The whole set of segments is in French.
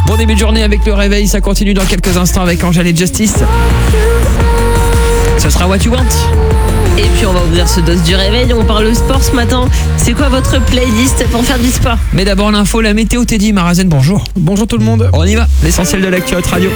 Bon début de journée avec le réveil, ça continue dans quelques instants avec Angèle et Justice. Ce sera What You Want. Et puis on va ouvrir ce dos du réveil, on parle sport ce matin. C'est quoi votre playlist pour faire du sport? Mais d'abord l'info, la météo. Teddy Marazen, bonjour. Bonjour tout le monde. On y va, l'essentiel de l'actu Hot Radio.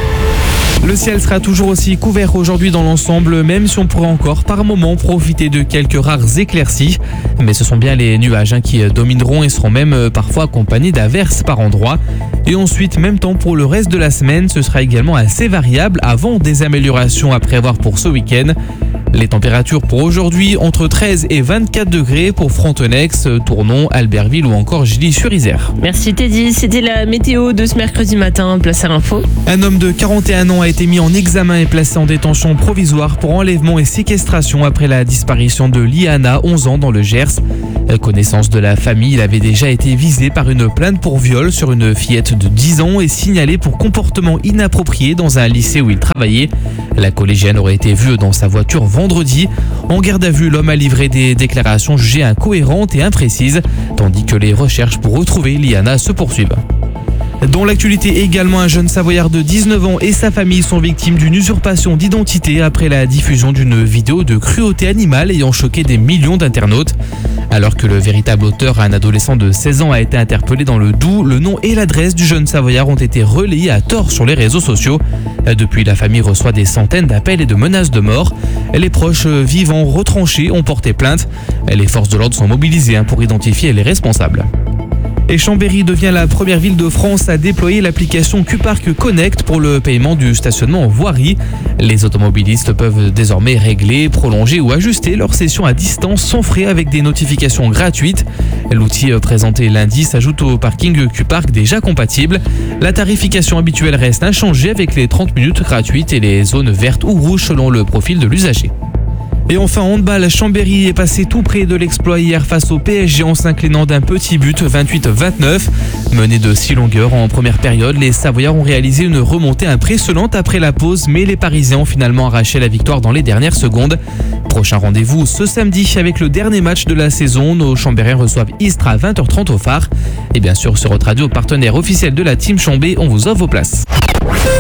Le ciel sera toujours aussi couvert aujourd'hui dans l'ensemble, même si on pourrait encore par moment profiter de quelques rares éclaircies. Mais ce sont bien les nuages qui domineront et seront même parfois accompagnés d'averses par endroits. Et ensuite, même temps pour le reste de la semaine, ce sera également assez variable avant des améliorations à prévoir pour ce week-end. Les températures pour aujourd'hui, entre 13 et 24 degrés pour Frontenex, Tournon, Albertville ou encore Gilly-sur-Isère. Merci Teddy, c'était la météo de ce mercredi matin, place à l'info. Un homme de 41 ans a été mis en examen et placé en détention provisoire pour enlèvement et séquestration après la disparition de Liana, 11 ans, dans le Gers. Connaissance de la famille, il avait déjà été visé par une plainte pour viol sur une fillette de 10 ans et signalé pour comportement inapproprié dans un lycée où il travaillait. La collégienne aurait été vue dans sa voiture vendredi. En garde à vue, l'homme a livré des déclarations jugées incohérentes et imprécises, tandis que les recherches pour retrouver Liana se poursuivent. Dans l'actualité également, un jeune Savoyard de 19 ans et sa famille sont victimes d'une usurpation d'identité après la diffusion d'une vidéo de cruauté animale ayant choqué des millions d'internautes. Alors que le véritable auteur, un adolescent de 16 ans, a été interpellé dans le Doubs, le nom et l'adresse du jeune Savoyard ont été relayés à tort sur les réseaux sociaux. Depuis, la famille reçoit des centaines d'appels et de menaces de mort. Les proches vivants retranchés ont porté plainte. Les forces de l'ordre sont mobilisées pour identifier les responsables. Et Chambéry devient la première ville de France à déployer l'application Q-Park Connect pour le paiement du stationnement en voirie. Les automobilistes peuvent désormais régler, prolonger ou ajuster leur session à distance sans frais avec des notifications gratuites. L'outil présenté lundi s'ajoute au parking Q-Park déjà compatible. La tarification habituelle reste inchangée avec les 30 minutes gratuites et les zones vertes ou rouges selon le profil de l'usager. Et enfin, handball, Chambéry est passé tout près de l'exploit hier face au PSG en s'inclinant d'un petit but 28-29. Menés de 6 longueurs en première période, les Savoyards ont réalisé une remontée impressionnante après la pause, mais les Parisiens ont finalement arraché la victoire dans les dernières secondes. Prochain rendez-vous ce samedi avec le dernier match de la saison. Nos Chambériens reçoivent Istres à 20h30 au Phare. Et bien sûr, sur Hot Radio, partenaire officiel de la Team Chambé, on vous offre vos places.